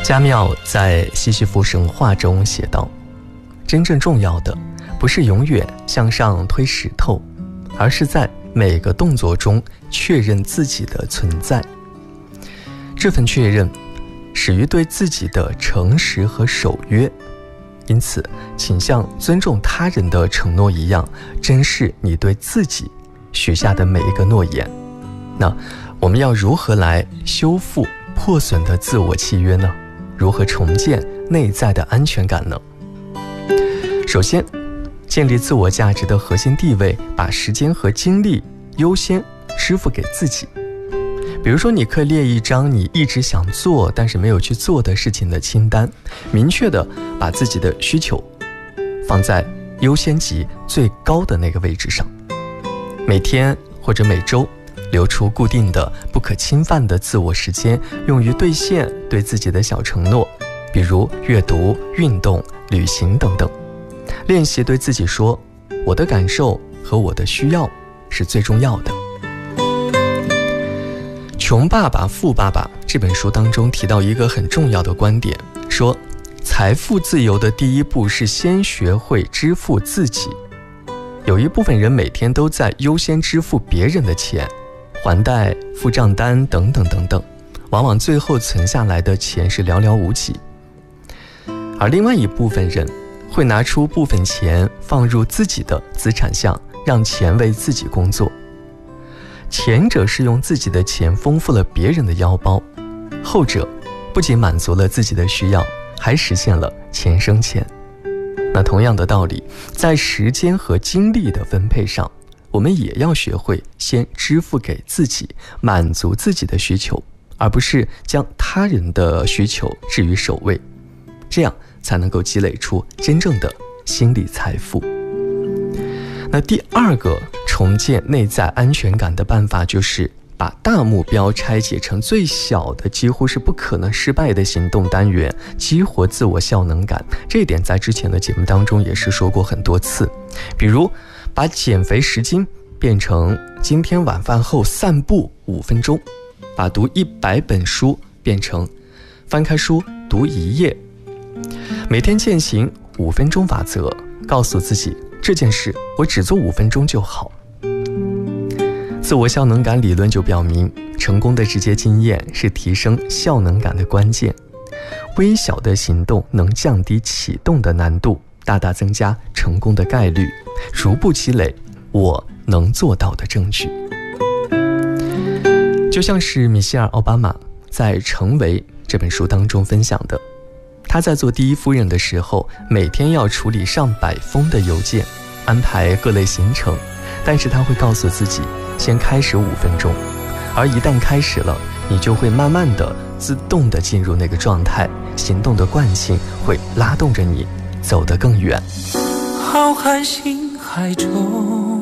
加缪在西西弗神话中写道，真正重要的不是永远向上推石头，而是在每个动作中确认自己的存在。这份确认始于对自己的诚实和守约，因此请像尊重他人的承诺一样珍视你对自己许下的每一个诺言。那我们要如何来修复破损的自我契约呢？如何重建内在的安全感呢？首先，建立自我价值的核心地位，把时间和精力优先支付给自己。比如说，你可以列一张你一直想做但是没有去做的事情的清单，明确的把自己的需求放在优先级最高的那个位置上。每天或者每周留出固定的不可侵犯的自我时间，用于兑现对自己的小承诺，比如阅读、运动、旅行等等。练习对自己说，我的感受和我的需要是最重要的。《穷爸爸富爸爸》这本书当中提到一个很重要的观点，说财富自由的第一步是先学会支付自己。有一部分人每天都在优先支付别人的钱，还贷、付账单等等等等，往往最后存下来的钱是寥寥无几。而另外一部分人会拿出部分钱放入自己的资产项，让钱为自己工作。前者是用自己的钱丰富了别人的腰包，后者不仅满足了自己的需要，还实现了钱生钱。那同样的道理，在时间和精力的分配上，我们也要学会先支付给自己，满足自己的需求，而不是将他人的需求置于首位，这样才能够积累出真正的心理财富。那第二个重建内在安全感的办法，就是把大目标拆解成最小的几乎是不可能失败的行动单元，激活自我效能感。这一点在之前的节目当中也是说过很多次，比如把减肥10斤变成今天晚饭后散步5分钟，把读100本书变成翻开书读1页，每天践行5分钟法则，告诉自己这件事我只做5分钟就好。自我效能感理论就表明，成功的直接经验是提升效能感的关键。微小的行动能降低启动的难度，大大增加成功的概率，逐步积累我能做到的证据。就像是米歇尔·奥巴马在《成为》这本书当中分享的，他在做第一夫人的时候，每天要处理上百封的邮件，安排各类行程，但是他会告诉自己先开始5分钟，而一旦开始了，你就会慢慢的自动的进入那个状态，行动的惯性会拉动着你走得更远。 浩瀚星海中